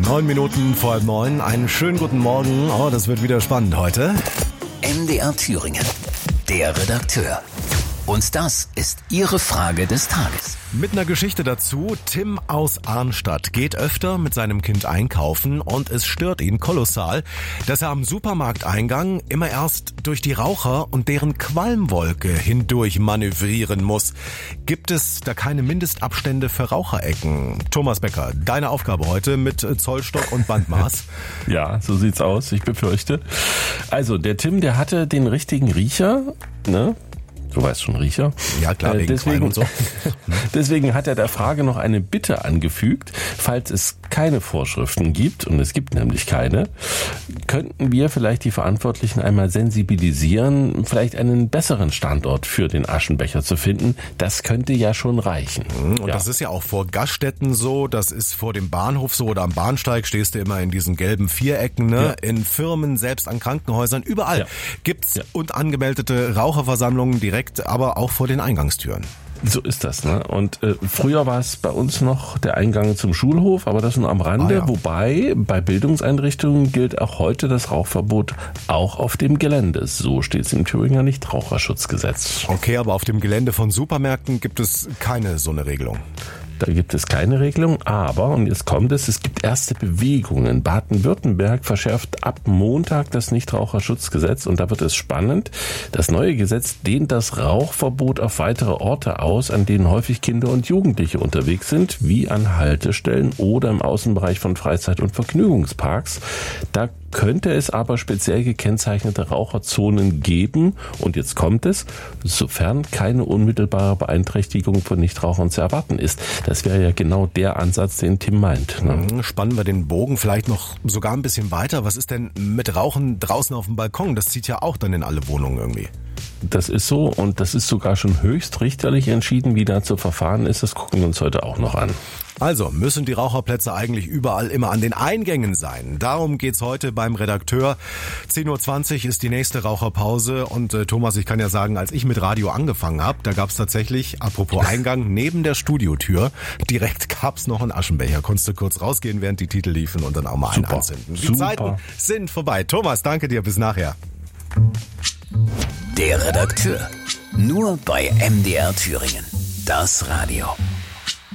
9 Minuten vor 9. Einen schönen guten Morgen. Oh, das wird wieder spannend heute. MDR Thüringen, der Redakteur. Und das ist Ihre Frage des Tages. Mit einer Geschichte dazu. Tim aus Arnstadt geht öfter mit seinem Kind einkaufen und es stört ihn kolossal, dass er am Supermarkteingang immer erst durch die Raucher und deren Qualmwolke hindurch manövrieren muss. Gibt es da keine Mindestabstände für Raucherecken? Thomas Becker, deine Aufgabe heute mit Zollstock und Bandmaß. Ja, so sieht's aus, ich befürchte. Also, der Tim, der hatte den richtigen Riecher, ne? Du weißt schon, Riecher. Ja, klar, wegen Qualm und so. Deswegen hat er der Frage noch eine Bitte angefügt. Falls es keine Vorschriften gibt, und es gibt nämlich keine, könnten wir vielleicht die Verantwortlichen einmal sensibilisieren, vielleicht einen besseren Standort für den Aschenbecher zu finden. Das könnte ja schon reichen. Und das ist ja auch vor Gaststätten so, das ist vor dem Bahnhof so oder am Bahnsteig stehst du immer in diesen gelben Vierecken, ne? Ja. In Firmen, selbst an Krankenhäusern, überall gibt's und angemeldete Raucherversammlungen direkt, aber auch vor den Eingangstüren. So ist das, ne? Und früher war es bei uns noch der Eingang zum Schulhof, aber das nur am Rande. Wobei bei Bildungseinrichtungen gilt auch heute das Rauchverbot auch auf dem Gelände. So steht es im Thüringer Nichtraucherschutzgesetz. Okay, aber auf dem Gelände von Supermärkten gibt es keine so eine Regelung. Da gibt es keine Regelung, aber, und jetzt kommt es gibt erste Bewegungen. Baden-Württemberg verschärft ab Montag das Nichtraucherschutzgesetz und da wird es spannend. Das neue Gesetz dehnt das Rauchverbot auf weitere Orte aus, an denen häufig Kinder und Jugendliche unterwegs sind, wie an Haltestellen oder im Außenbereich von Freizeit- und Vergnügungsparks. Da könnte es aber speziell gekennzeichnete Raucherzonen geben. Und jetzt kommt es, sofern keine unmittelbare Beeinträchtigung von Nichtrauchern zu erwarten ist. Das wäre ja genau der Ansatz, den Tim meint. Ne? Spannen wir den Bogen vielleicht noch sogar ein bisschen weiter. Was ist denn mit Rauchen draußen auf dem Balkon? Das zieht ja auch dann in alle Wohnungen irgendwie. Das ist so und das ist sogar schon höchstrichterlich entschieden, wie da zu verfahren ist. Das gucken wir uns heute auch noch an. Also müssen die Raucherplätze eigentlich überall immer an den Eingängen sein. Darum geht's heute beim Redakteur. 10.20 Uhr ist die nächste Raucherpause. Und Thomas, ich kann ja sagen, als ich mit Radio angefangen habe, da gab's tatsächlich, apropos Eingang, neben der Studiotür, direkt gab's noch einen Aschenbecher. Konntest du kurz rausgehen, während die Titel liefen und dann auch mal einen anzünden. Die Zeiten sind vorbei. Thomas, danke dir. Bis nachher. Der Redakteur. Nur bei MDR Thüringen. Das Radio.